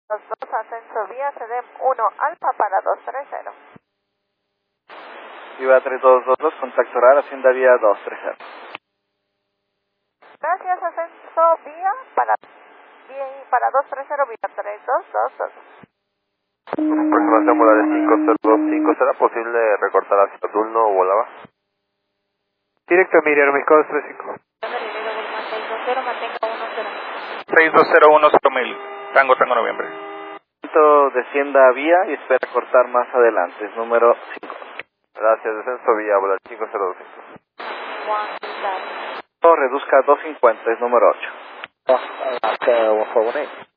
Los dos ascenso vía CDEM 1 Alfa para 230. Viva 3222, contacto oral, Hacienda vía 230. Gracias, ascenso vía para 230 vía 3222. Aproximación moral de 5025, ¿será posible recortar hacia Dulno o Bolava? Directo a Miriam, mis codos 35. 620, mantenga 10. 6201 Tango Noviembre. Descienda vía y espera cortar más adelante, es número 5. Gracias, descenso vía, volar 5025. Reduzca a 250, es número 8. Alaska 1418.